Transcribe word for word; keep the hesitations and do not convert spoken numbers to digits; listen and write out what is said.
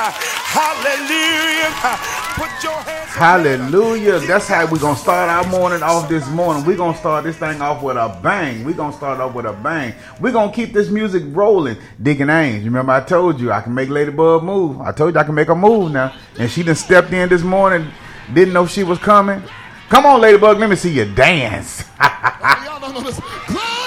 Hallelujah. Put your hands. Hallelujah. That's how we're going to start our morning off this morning. We're going to start this thing off with a bang. We're going to start off with a bang. We're going to keep this music rolling. Deacon Ames, you remember I told you I can make Ladybug move. I told you I can make her move now. And she done stepped in this morning. Didn't know she was coming. Come on, Ladybug. Let me see you dance. Y'all don't know this.